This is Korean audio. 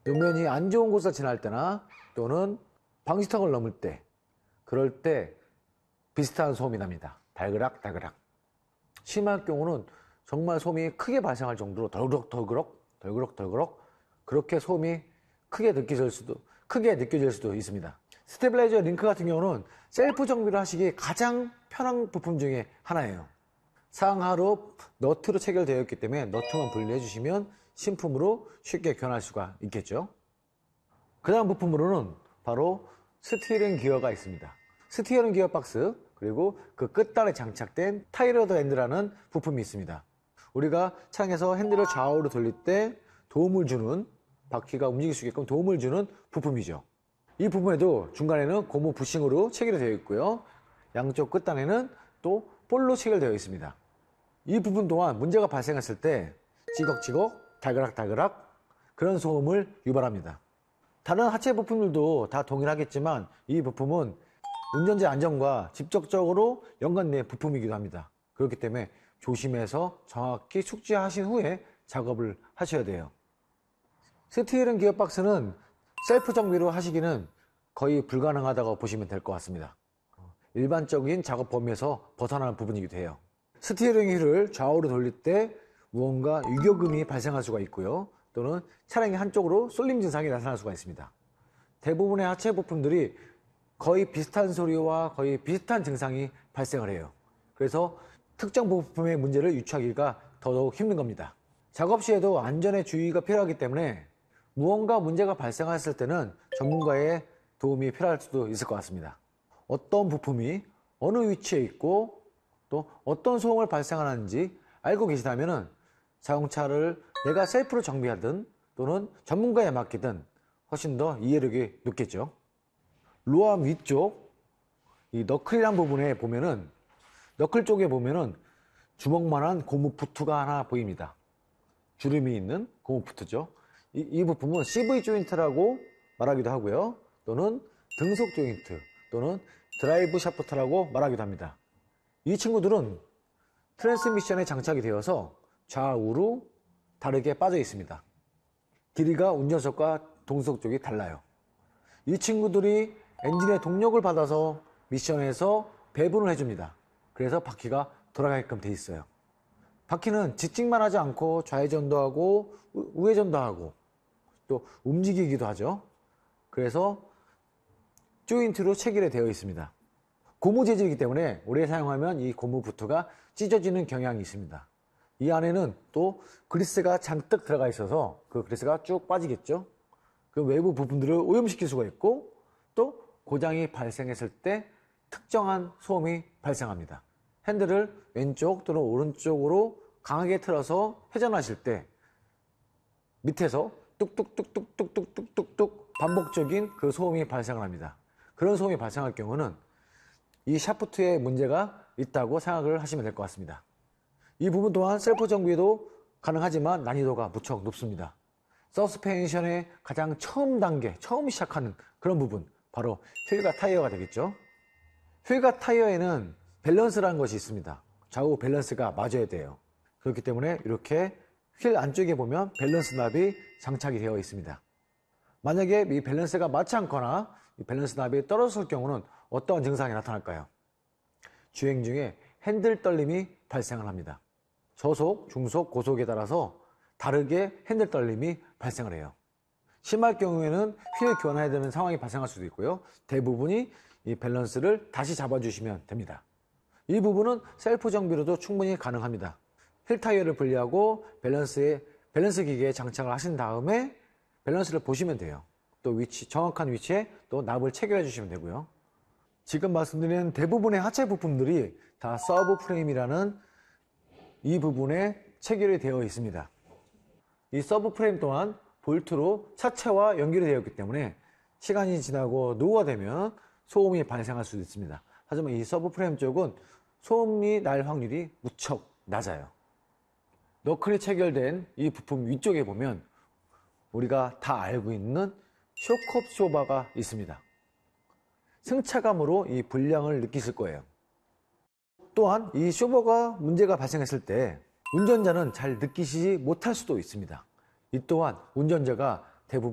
노면이 안 좋은 곳을 지날 때나 또는 방지턱을 넘을 때, 그럴 때 비슷한 소음이 납니다. 달그락 달그락. 심할 경우는 정말 소음이 크게 발생할 정도로 덜그럭 그렇게 소음이 크게 느껴질 수도 있습니다. 스테빌라이저 링크 같은 경우는 셀프 정비를 하시기 가장 편한 부품 중에 하나예요. 상하로 너트로 체결되어 있기 때문에 너트만 분리해 주시면 신품으로 쉽게 교환할 수가 있겠죠. 그 다음 부품으로는 바로 스티어링 기어가 있습니다. 스티어링 기어 박스, 그리고 그 끝단에 장착된 타이러드 핸드라는 부품이 있습니다. 우리가 차량에서 핸들을 좌우로 돌릴 때 도움을 주는, 바퀴가 움직일 수 있게끔 도움을 주는 부품이죠. 이 부분에도 중간에는 고무 부싱으로 체결이 되어 있고요. 양쪽 끝단에는 또 볼로 체결되어 있습니다. 이 부분 또한 문제가 발생했을 때 찌걱찌걱, 달그락달그락 그런 소음을 유발합니다. 다른 하체 부품들도 다 동일하겠지만 이 부품은 운전자 안전과 직접적으로 연관된 부품이기도 합니다. 그렇기 때문에 조심해서 정확히 숙지하신 후에 작업을 하셔야 돼요. 스티어링 기어박스는 셀프 정비로 하시기는 거의 불가능하다고 보시면 될 것 같습니다. 일반적인 작업 범위에서 벗어나는 부분이기도 해요. 스티어링 휠을 좌우로 돌릴 때 무언가 유격음이 발생할 수가 있고요. 또는 차량의 한쪽으로 쏠림 증상이 나타날 수가 있습니다. 대부분의 하체 부품들이 거의 비슷한 소리와 거의 비슷한 증상이 발생을 해요. 그래서 특정 부품의 문제를 유추하기가 더더욱 힘든 겁니다. 작업 시에도 안전에 주의가 필요하기 때문에 무언가 문제가 발생했을 때는 전문가의 도움이 필요할 수도 있을 것 같습니다. 어떤 부품이 어느 위치에 있고 또 어떤 소음을 발생하는지 알고 계시다면 자동차를 내가 셀프로 정비하든 또는 전문가에 맡기든 훨씬 더 이해력이 높겠죠. 로암 위쪽 이 너클이란 부분에 보면은, 너클 쪽에 보면은 주먹만한 고무 부트가 하나 보입니다. 주름이 있는 고무 부트죠. 이 부품은 CV 조인트라고 말하기도 하고요. 또는 등속 조인트 또는 드라이브 샤프트라고 말하기도 합니다. 이 친구들은 트랜스미션에 장착이 되어서 좌우로 다르게 빠져 있습니다. 길이가 운전석과 동속 쪽이 달라요. 이 친구들이 엔진의 동력을 받아서 미션에서 배분을 해줍니다. 그래서 바퀴가 돌아가게끔 돼 있어요. 바퀴는 직진만 하지 않고 좌회전도 하고 우회전도 하고 또 움직이기도 하죠. 그래서 조인트로 체결이 되어 있습니다. 고무 재질이기 때문에 오래 사용하면 이 고무 부트가 찢어지는 경향이 있습니다. 이 안에는 또 그리스가 잔뜩 들어가 있어서 그 그리스가 쭉 빠지겠죠. 그 외부 부분들을 오염시킬 수가 있고 또 고장이 발생했을 때 특정한 소음이 발생합니다. 핸들을 왼쪽 또는 오른쪽으로 강하게 틀어서 회전하실 때 밑에서 뚝뚝뚝뚝뚝뚝뚝뚝 반복적인 그 소음이 발생을 합니다. 그런 소음이 발생할 경우는 이 샤프트에 문제가 있다고 생각을 하시면 될 것 같습니다. 이 부분 또한 셀프 정비도 가능하지만 난이도가 무척 높습니다. 서스펜션의 가장 처음 단계, 처음 시작하는 그런 부분, 바로 휠과 타이어가 되겠죠. 휠과 타이어에는 밸런스라는 것이 있습니다. 좌우 밸런스가 맞아야 돼요. 그렇기 때문에 이렇게 휠 안쪽에 보면 밸런스 납이 장착이 되어 있습니다. 만약에 이 밸런스가 맞지 않거나 이 밸런스 납이 떨어졌을 경우는 어떠한 증상이 나타날까요? 주행 중에 핸들 떨림이 발생을 합니다. 저속, 중속, 고속에 따라서 다르게 핸들 떨림이 발생을 해요. 심할 경우에는 휠을 교환해야 되는 상황이 발생할 수도 있고요. 대부분이 이 밸런스를 다시 잡아주시면 됩니다. 이 부분은 셀프 정비로도 충분히 가능합니다. 휠 타이어를 분리하고 밸런스 기계에 장착을 하신 다음에 밸런스를 보시면 돼요. 또 정확한 위치에 또 납을 체결해 주시면 되고요. 지금 말씀드린 대부분의 하체 부품들이 다 서브 프레임이라는 이 부분에 체결이 되어 있습니다. 이 서브 프레임 또한 볼트로 차체와 연결이 되어 있기 때문에 시간이 지나고 노후가 되면 소음이 발생할 수도 있습니다. 하지만 이 서브 프레임 쪽은 소음이 날 확률이 무척 낮아요. 너클이 체결된 이 부품 위쪽에 보면 우리가 다 알고 있는 쇼크 쇼바가 있습니다. 승차감으로 이 불량을 느끼실 거예요. 또한 이 쇼버가 문제가 발생했을 때 운전자는 잘 느끼시지 못할 수도 있습니다. 이 또한 운전자가